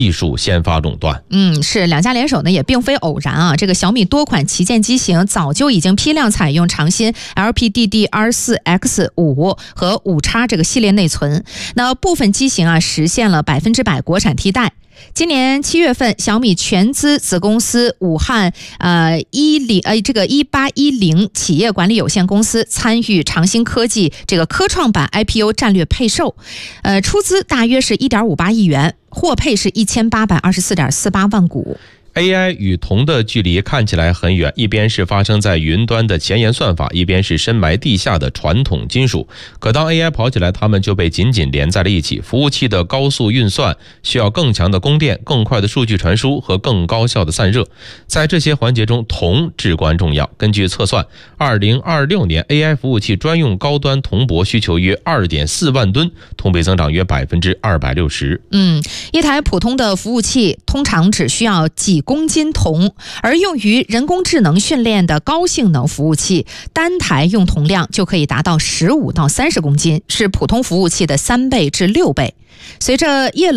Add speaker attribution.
Speaker 1: 技术先发垄断。
Speaker 2: 是两家联手呢，也并非偶然啊。这个小米多款旗舰机型早就已经批量采用长鑫 LPDDR4X5和5X 这个系列内存，那部分机型啊实现了100%国产替代。今年7月份，小米全资子公司武汉1810企业管理有限公司参与长鑫科技这个科创板 IPO 战略配售，出资大约是1.58亿元，获配是1824.48万股。
Speaker 1: AI 与铜的距离看起来很远，一边是发生在云端的前沿算法，一边是深埋地下的传统金属。可当 AI 跑起来，它们就被紧紧连在了一起。服务器的高速运算需要更强的供电、更快的数据传输和更高效的散热。在这些环节中，铜至关重要。根据测算，2026年 AI 服务器专用高端铜箔需求约2.4万吨，同比增长约260%。
Speaker 2: 一台普通的服务器通常只需要几公斤铜，而用于人工智能训练的高性能服务器，单台用铜量就可以达到15到30公斤，是普通服务器的3倍至6倍。随着液冷